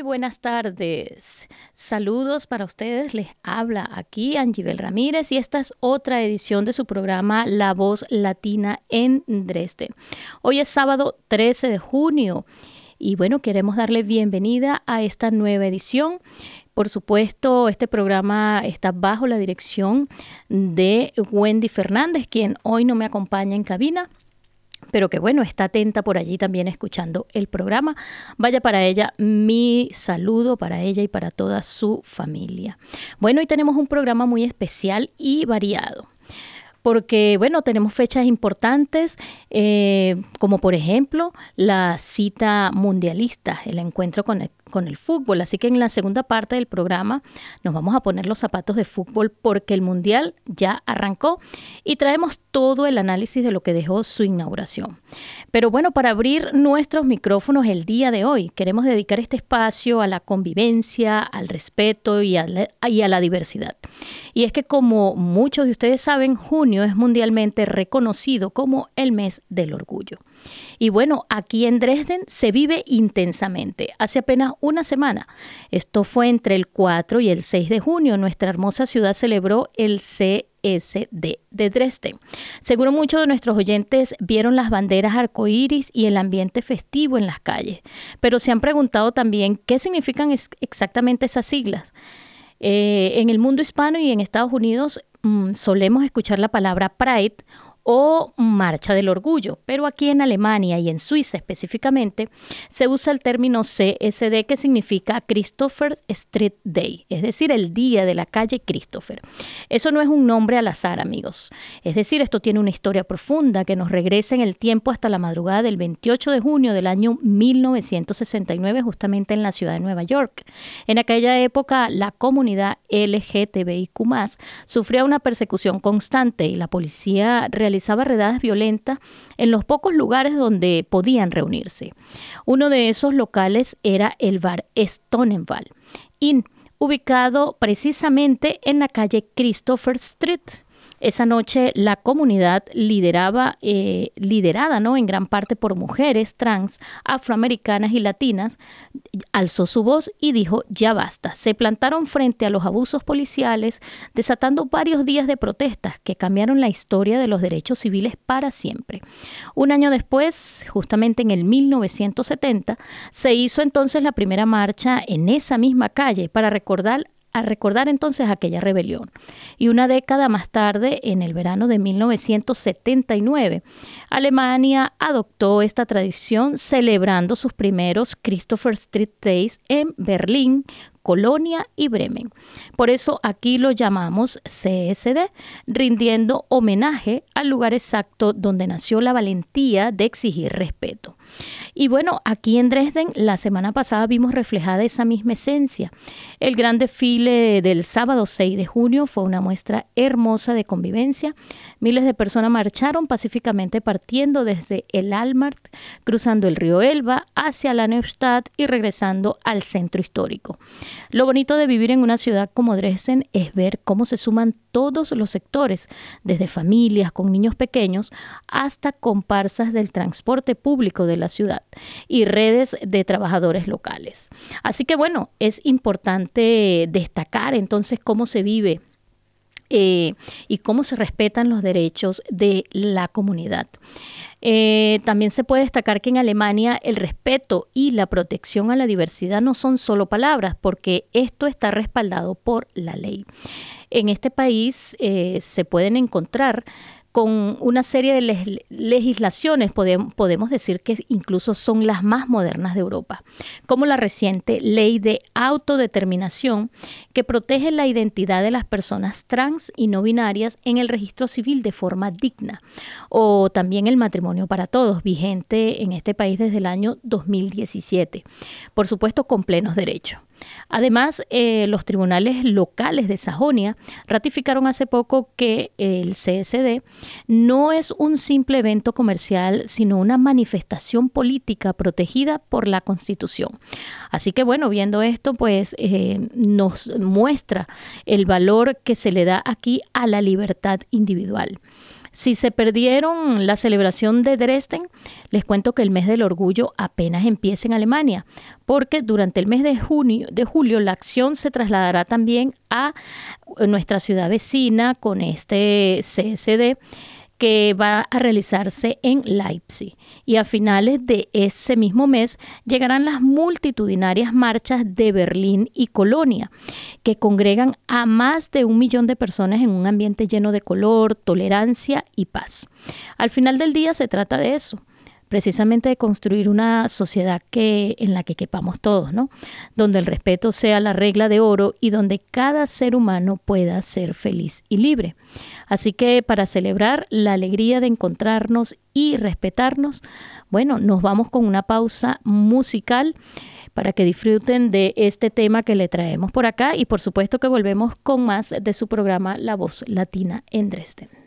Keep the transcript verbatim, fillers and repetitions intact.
buenas tardes. Saludos para ustedes. Les habla aquí Angibel Ramírez y esta es otra edición de su programa La Voz Latina en Dresden. Hoy es sábado trece de junio y bueno, queremos darle bienvenida a esta nueva edición. Por supuesto, este programa está bajo la dirección de Wendy Fernández, quien hoy no me acompaña en cabina, pero que bueno, está atenta por allí también escuchando el programa. Vaya para ella mi saludo, para ella y para toda su familia. Bueno, hoy tenemos un programa muy especial y variado, porque bueno, tenemos fechas importantes, eh, como por ejemplo la cita mundialista, el encuentro con el, con el fútbol. Así que en la segunda parte del programa nos vamos a poner los zapatos de fútbol porque el mundial ya arrancó y traemos todo el análisis de lo que dejó su inauguración. Pero bueno, para abrir nuestros micrófonos el día de hoy, queremos dedicar este espacio a la convivencia, al respeto y a la, y a la diversidad. Y es que como muchos de ustedes saben, junio es mundialmente reconocido como el mes del orgullo. Y bueno, aquí en Dresden se vive intensamente. Hace apenas una semana, esto fue entre el cuatro y el seis de junio, nuestra hermosa ciudad celebró el C S D de Dresden. Seguro muchos de nuestros oyentes vieron las banderas arcoíris y el ambiente festivo en las calles, pero se han preguntado también qué significan es- exactamente esas siglas. Eh, en el mundo hispano y en Estados Unidos mmm, solemos escuchar la palabra Pride o Marcha del Orgullo, pero aquí en Alemania y en Suiza específicamente se usa el término C S D, que significa Christopher Street Day, es decir, el día de la calle Christopher. Eso no es un nombre al azar, amigos. Es decir, esto tiene una historia profunda que nos regresa en el tiempo hasta la madrugada del veintiocho de junio del año mil novecientos sesenta y nueve, justamente en la ciudad de Nueva York. En aquella época, la comunidad L G T B I Q más, sufría una persecución constante y la policía realizaba realizaba redadas violentas en los pocos lugares donde podían reunirse. Uno de esos locales era el bar Stonewall Inn, ubicado precisamente en la calle Christopher Street. Esa noche la comunidad lideraba, eh, liderada ¿no? en gran parte por mujeres trans, afroamericanas y latinas, alzó su voz y dijo ya basta. Se plantaron frente a los abusos policiales, desatando varios días de protestas que cambiaron la historia de los derechos civiles para siempre. Un año después, justamente en el mil novecientos setenta, se hizo entonces la primera marcha en esa misma calle para recordar a recordar entonces aquella rebelión. Y una década más tarde, en el verano de mil novecientos setenta y nueve, Alemania adoptó esta tradición celebrando sus primeros Christopher Street Days en Berlín, Colonia y Bremen. Por eso aquí lo llamamos C S D, rindiendo homenaje al lugar exacto donde nació la valentía de exigir respeto. Y bueno, aquí en Dresden la semana pasada vimos reflejada esa misma esencia. El gran desfile del sábado seis de junio fue una muestra hermosa de convivencia. Miles de personas marcharon pacíficamente partiendo desde el Altmarkt, cruzando el río Elba hacia la Neustadt y regresando al centro histórico. Lo bonito de vivir en una ciudad como Dresden es ver cómo se suman todos los sectores, desde familias con niños pequeños hasta comparsas del transporte público de la ciudad y redes de trabajadores locales. Así que bueno, es importante destacar entonces cómo se vive eh, y cómo se respetan los derechos de la comunidad. Eh, también se puede destacar que en Alemania el respeto y la protección a la diversidad no son solo palabras, porque esto está respaldado por la ley. En este país eh, se pueden encontrar con una serie de le- legislaciones, podemos, podemos decir que incluso son las más modernas de Europa, como la reciente Ley de Autodeterminación, que protege la identidad de las personas trans y no binarias en el registro civil de forma digna, o también el matrimonio para todos, vigente en este país desde el año dos mil diecisiete, por supuesto con plenos derechos. Además, eh, los tribunales locales de Sajonia ratificaron hace poco que el C S D no es un simple evento comercial, sino una manifestación política protegida por la Constitución. Así que bueno, viendo esto, pues eh, nos muestra el valor que se le da aquí a la libertad individual. Si se perdieron la celebración de Dresden, les cuento que el mes del orgullo apenas empieza en Alemania, porque durante el mes de junio, de julio la acción se trasladará también a nuestra ciudad vecina con este C S D, que va a realizarse en Leipzig. Y a finales de ese mismo mes llegarán las multitudinarias marchas de Berlín y Colonia, que congregan a más de un millón de personas en un ambiente lleno de color, tolerancia y paz. Al final del día se trata de eso, precisamente de construir una sociedad que, en la que quepamos todos, ¿no? Donde el respeto sea la regla de oro y donde cada ser humano pueda ser feliz y libre. Así que para celebrar la alegría de encontrarnos y respetarnos, bueno, nos vamos con una pausa musical para que disfruten de este tema que le traemos por acá y por supuesto que volvemos con más de su programa La Voz Latina en Dresden.